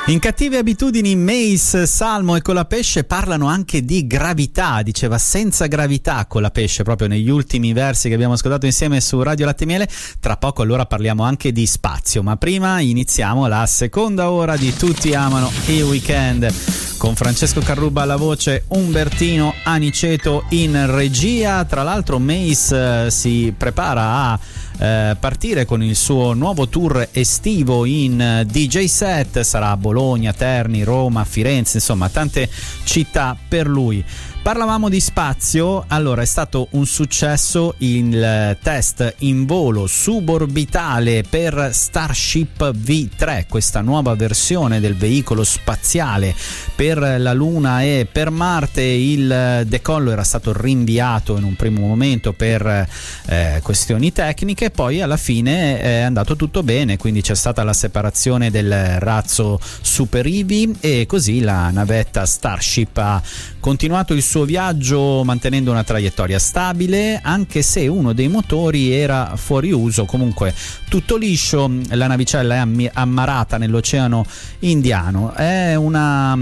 In Cattive abitudini Mace, Salmo e Colapesce parlano anche di gravità, diceva senza gravità Colapesce proprio negli ultimi versi che abbiamo ascoltato insieme su Radio Latte Miele. Tra poco allora parliamo anche di spazio, ma prima iniziamo la seconda ora di Tutti amano il weekend con Francesco Carrubba alla voce, Umbertino Aniceto in regia. Tra l'altro Mace si prepara a partire con il suo nuovo tour estivo in DJ set, sarà a Bologna, Terni, Roma, Firenze, insomma tante città per lui. Parlavamo di spazio, allora è stato un successo il test in volo suborbitale per Starship V3, questa nuova versione del veicolo spaziale per la Luna e per Marte. Il decollo era stato rinviato in un primo momento per questioni tecniche, poi alla fine è andato tutto bene, quindi c'è stata la separazione del razzo Super Heavy e così la navetta Starship ha continuato il suo viaggio mantenendo una traiettoria stabile, anche se uno dei motori era fuori uso. Comunque tutto liscio, la navicella è ammarata nell'Oceano Indiano. È una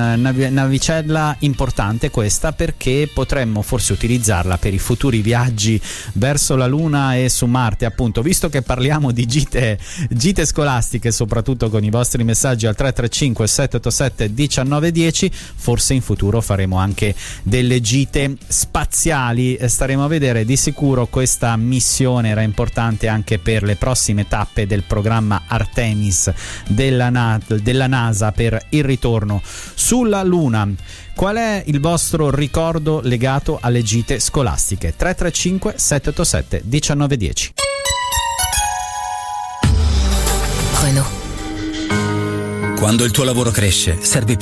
navicella importante questa, perché potremmo forse utilizzarla per i futuri viaggi verso la Luna e su Marte, appunto, visto che parliamo di gite scolastiche, soprattutto con i vostri messaggi al 335 787 1910, forse in futuro faremo anche delle gite spaziali, staremo a vedere. Di sicuro questa missione era importante anche per le prossime tappe del programma Artemis della NASA per il ritorno sulla Luna. Qual è il vostro ricordo legato alle gite scolastiche? 335 787 1910. Renault. Quando il tuo lavoro cresce, serve